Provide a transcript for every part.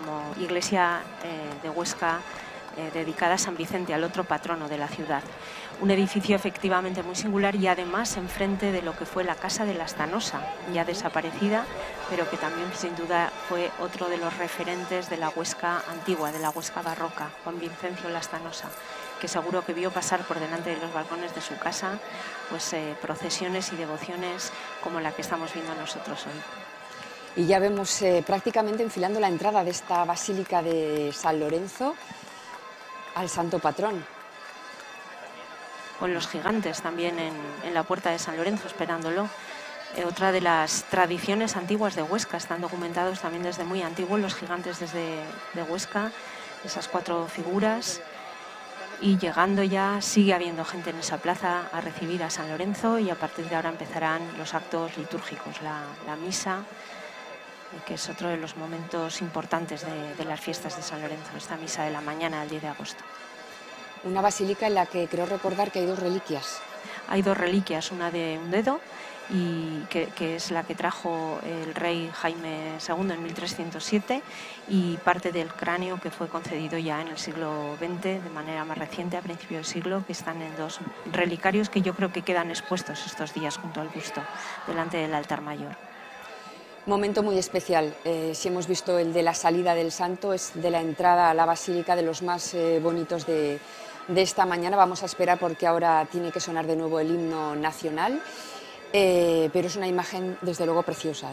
como iglesia de Huesca dedicada a San Vicente, al otro patrono de la ciudad. Un edificio efectivamente muy singular y además enfrente de lo que fue la Casa de la Stanosa, ya desaparecida, pero que también sin duda fue otro de los referentes de la Huesca antigua, de la Huesca barroca, Juan Vincencio Lastanosa, que seguro que vio pasar por delante de los balcones de su casa pues procesiones y devociones como la que estamos viendo nosotros hoy. Y ya vemos prácticamente enfilando la entrada de esta Basílica de San Lorenzo al Santo Patrón. Con los gigantes también en la puerta de San Lorenzo esperándolo. Otra de las tradiciones antiguas de Huesca, están documentados también desde muy antiguo los gigantes de Huesca, esas 4 figuras. Y llegando ya sigue habiendo gente en esa plaza a recibir a San Lorenzo y a partir de ahora empezarán los actos litúrgicos, la misa, que es otro de los momentos importantes de las fiestas de San Lorenzo, esta misa de la mañana del 10 de agosto. Una basílica en la que creo recordar que hay 2 reliquias. Hay 2 reliquias, una de un dedo, y que es la que trajo el rey Jaime II en 1307, y parte del cráneo que fue concedido ya en el siglo XX, de manera más reciente, a principios del siglo, que están en 2 relicarios que yo creo que quedan expuestos estos días junto al busto, delante del altar mayor. Momento muy especial. Si hemos visto el de la salida del santo, es de la entrada a la basílica de los más bonitos de esta mañana. Vamos a esperar porque ahora tiene que sonar de nuevo el himno nacional, pero es una imagen desde luego preciosa.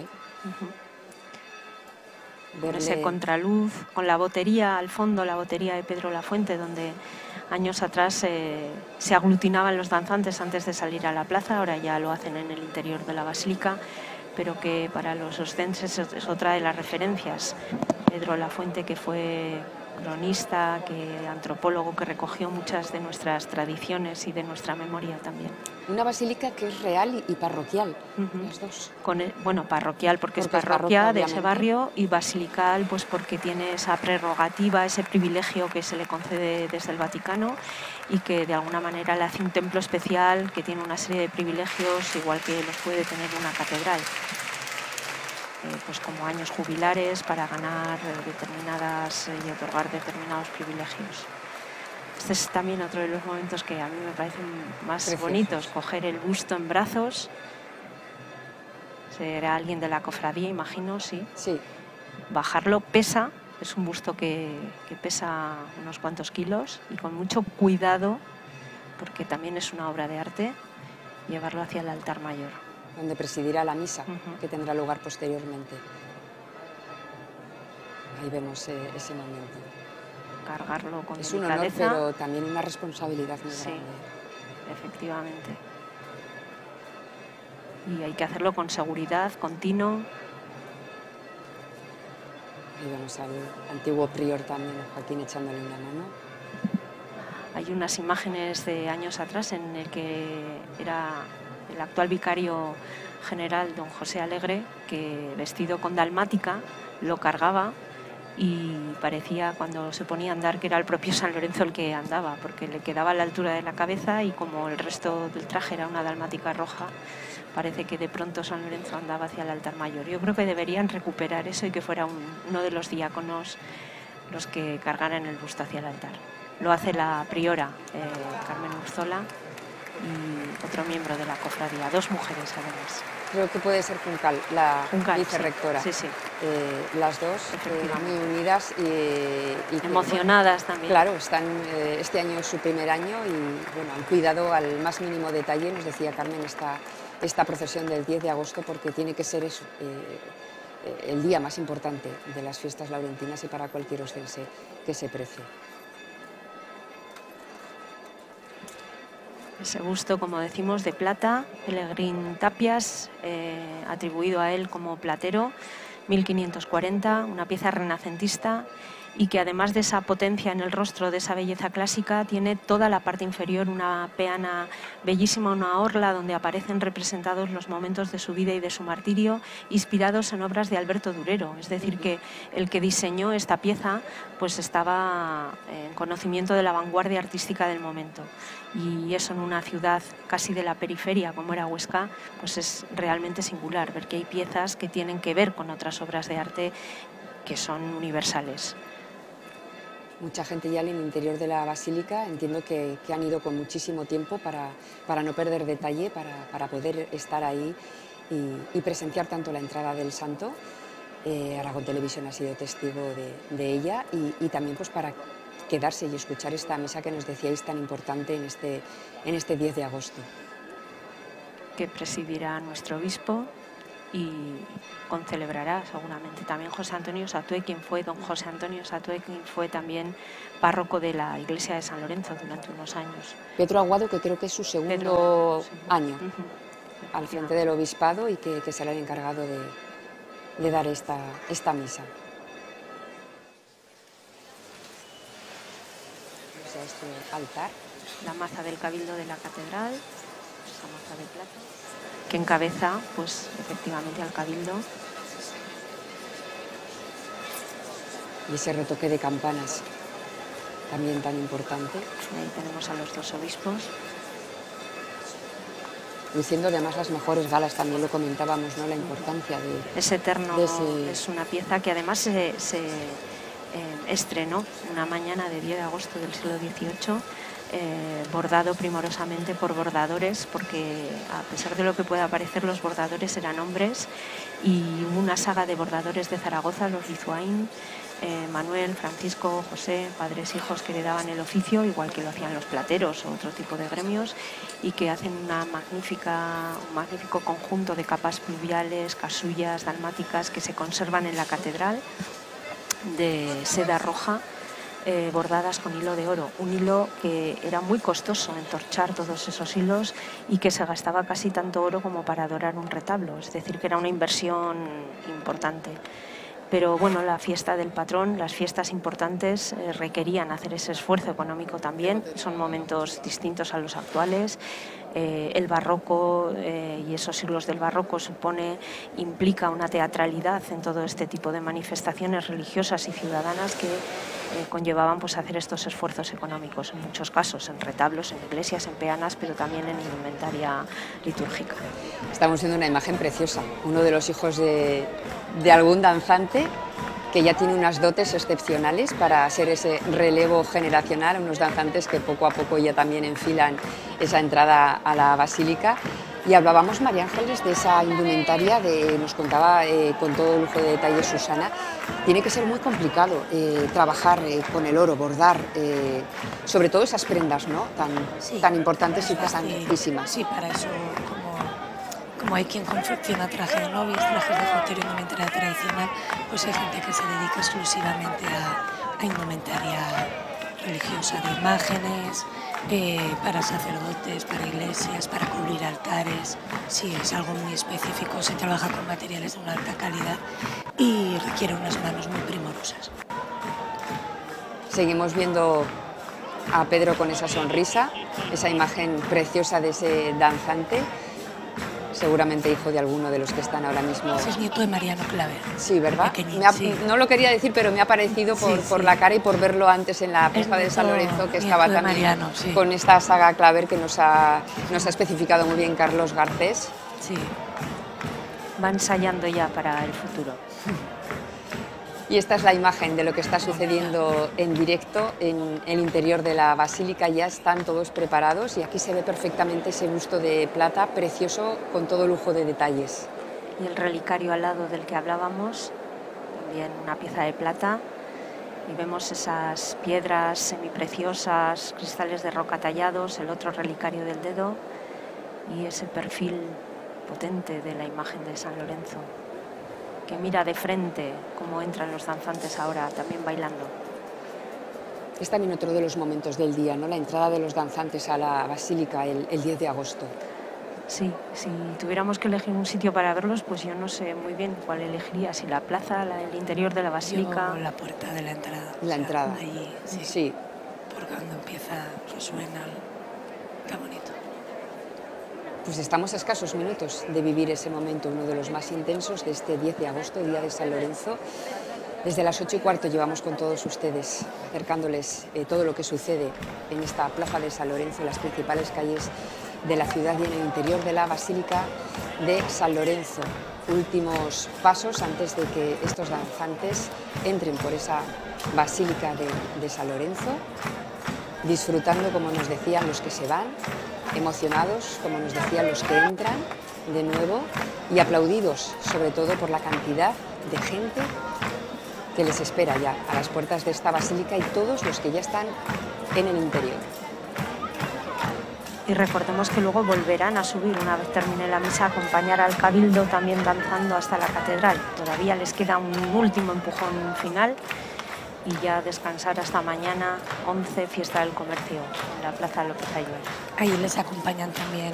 Con ese contraluz, con la botería al fondo, la botería de Pedro Lafuente, donde años atrás se aglutinaban los danzantes antes de salir a la plaza, ahora ya lo hacen en el interior de la basílica, pero que para los oscenses es otra de las referencias. Pedro Lafuente, que fue cronista, antropólogo, que recogió muchas de nuestras tradiciones y de nuestra memoria también. Una basílica que es real y parroquial, las 2. Parroquial porque es parroquia de ese barrio, y basilical pues porque tiene esa prerrogativa, ese privilegio que se le concede desde el Vaticano y que de alguna manera le hace un templo especial que tiene una serie de privilegios igual que los puede tener una catedral. Pues como años jubilares para ganar determinadas y otorgar determinados privilegios. Este es también otro de los momentos que a mí me parecen más preciosos. Bonitos, coger el busto en brazos. Será alguien de la cofradía, imagino, sí. Bajarlo pesa, es un busto que pesa unos cuantos kilos, y con mucho cuidado, porque también es una obra de arte, llevarlo hacia el altar mayor, donde presidirá la misa, que tendrá lugar posteriormente. Ahí vemos ese momento. Cargarlo con delicadeza. Es un honor, pero también una responsabilidad muy grande. Efectivamente. Y hay que hacerlo con seguridad, con tino. Ahí vemos al antiguo prior también, Joaquín, echándole una mano. Hay unas imágenes de años atrás en el que era el actual vicario general, don José Alegre, que vestido con dalmática lo cargaba y parecía cuando se ponía a andar que era el propio San Lorenzo el que andaba, porque le quedaba a la altura de la cabeza, y como el resto del traje era una dalmática roja, parece que de pronto San Lorenzo andaba hacia el altar mayor. Yo creo que deberían recuperar eso y que fuera uno de los diáconos los que cargaran el busto hacia el altar. Lo hace la priora Carmen Urzola y otro miembro de la cofradía, 2 mujeres además. Creo que puede ser Juncal, la vicerrectora. Sí. Las 2 muy unidas y emocionadas también. Claro, están, este año es su primer año y han cuidado al más mínimo detalle. Nos decía Carmen esta procesión del 10 de agosto porque tiene que ser eso, el día más importante de las fiestas laurentinas y para cualquier oscense que se precie. Ese busto, como decimos, de plata, Pelegrín Tapias, atribuido a él como platero, 1540, una pieza renacentista, y que además de esa potencia en el rostro, de esa belleza clásica, tiene toda la parte inferior una peana bellísima, una orla donde aparecen representados los momentos de su vida y de su martirio, inspirados en obras de Alberto Durero. Es decir, que el que diseñó esta pieza pues estaba en conocimiento de la vanguardia artística del momento. Y eso en una ciudad casi de la periferia como era Huesca, pues es realmente singular ver que hay piezas que tienen que ver con otras obras de arte que son universales. Mucha gente ya en el interior de la basílica, entiendo que han ido con muchísimo tiempo para no perder detalle, para poder estar ahí y presenciar tanto la entrada del santo. Aragón Televisión ha sido testigo de ella y también pues para quedarse y escuchar esta misa que nos decíais tan importante en este 10 de agosto. Que presidirá nuestro obispo y concelebrará seguramente también José Antonio Satué, quien fue don José Antonio Satué, quien fue también párroco de la iglesia de San Lorenzo durante unos años. Pedro Aguado, que creo que es su segundo año al frente del obispado y que será el encargado de dar esta misa. O sea, este altar. La maza del Cabildo de la Catedral, esa maza de plata, que encabeza, pues, efectivamente al Cabildo. Y ese retoque de campanas, también tan importante. Ahí tenemos a los dos obispos. Luciendo además las mejores galas, también lo comentábamos, ¿no? La importancia de... Ese terno es una pieza que además se estrenó una mañana de 10 de agosto del siglo XVIII, bordado primorosamente por bordadores, porque a pesar de lo que pueda parecer, los bordadores eran hombres, y hubo una saga de bordadores de Zaragoza, los Lizuain, Manuel, Francisco, José, padres e hijos que heredaban el oficio, igual que lo hacían los plateros o otro tipo de gremios, y que hacen un magnífico conjunto de capas pluviales, casullas, dalmáticas, que se conservan en la catedral, de seda roja, bordadas con hilo de oro, un hilo que era muy costoso entorchar todos esos hilos y que se gastaba casi tanto oro como para adorar un retablo, es decir, que era una inversión importante. Pero bueno, la fiesta del patrón, las fiestas importantes requerían hacer ese esfuerzo económico también, son momentos distintos a los actuales. El barroco y esos siglos del barroco implica una teatralidad en todo este tipo de manifestaciones religiosas y ciudadanas que conllevaban pues hacer estos esfuerzos económicos, en muchos casos, en retablos, en iglesias, en peanas, pero también en indumentaria litúrgica. Estamos viendo una imagen preciosa, uno de los hijos de algún danzante que ya tiene unas dotes excepcionales para ser ese relevo generacional, unos danzantes que poco a poco ya también enfilan esa entrada a la basílica. Y hablábamos, María Ángeles, de esa indumentaria, nos contaba con todo lujo de detalles Susana. Tiene que ser muy complicado trabajar con el oro, bordar, sobre todo esas prendas, ¿no? tan importantes y pesadísimas. Sí, para eso, como hay quien confecciona trajes de novias, trajes de jotería, indumentaria tradicional, pues hay gente que se dedica exclusivamente a indumentaria religiosa, de imágenes, para sacerdotes, para iglesias, para cubrir altares. Sí, es algo muy específico, se trabaja con materiales de una alta calidad y requiere unas manos muy primorosas. Seguimos viendo a Pedro con esa sonrisa, esa imagen preciosa de ese danzante, seguramente hijo de alguno de los que están ahora mismo. Es nieto de Mariano Claver. Sí, ¿verdad? Sí. No lo quería decir, pero me ha parecido por la cara y por verlo antes en la plaza de San Lorenzo, que estaba también Mariano, sí, con esta saga Claver que nos ha especificado muy bien Carlos Garcés. Sí. Va ensayando ya para el futuro. Y esta es la imagen de lo que está sucediendo en directo en el interior de la basílica. Ya están todos preparados y aquí se ve perfectamente ese busto de plata precioso con todo lujo de detalles. Y el relicario al lado del que hablábamos, también una pieza de plata, y vemos esas piedras semipreciosas, cristales de roca tallados, el otro relicario del dedo y ese perfil potente de la imagen de San Lorenzo, que mira de frente cómo entran los danzantes ahora también bailando. Es también otro de los momentos del día, ¿no? La entrada de los danzantes a la basílica el 10 de agosto. Sí, si tuviéramos que elegir un sitio para verlos, pues yo no sé muy bien cuál elegiría, si la plaza, el interior de la basílica. Yo la puerta de la entrada. La entrada. Allí, sí. Porque cuando empieza, resuena, qué bonito. Pues estamos a escasos minutos de vivir ese momento, uno de los más intensos de este 10 de agosto, día de San Lorenzo. Desde las 8:15 llevamos con todos ustedes, acercándoles todo lo que sucede en esta plaza de San Lorenzo, en las principales calles de la ciudad y en el interior de la Basílica de San Lorenzo. Últimos pasos antes de que estos danzantes entren por esa Basílica de San Lorenzo, disfrutando, como nos decían los que se van, emocionados, como nos decían los que entran de nuevo, y aplaudidos sobre todo por la cantidad de gente que les espera ya a las puertas de esta basílica y todos los que ya están en el interior. Y recordemos que luego volverán a subir, una vez termine la misa, a acompañar al Cabildo también danzando hasta la catedral. Todavía les queda un último empujón final y ya descansar hasta mañana, 11, fiesta del comercio, en la Plaza López Ayuela. Ahí les acompañan también